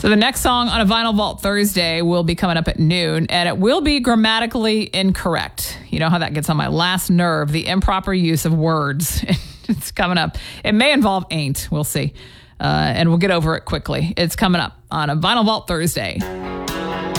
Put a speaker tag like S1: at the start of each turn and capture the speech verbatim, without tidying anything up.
S1: So the next song on a Vinyl Vault Thursday will be coming up at noon, and it will be grammatically incorrect. You know how that gets on my last nerve, the improper use of words. It's coming up. It may involve ain't. We'll see. Uh, and we'll get over it quickly. It's coming up on a Vinyl Vault Thursday.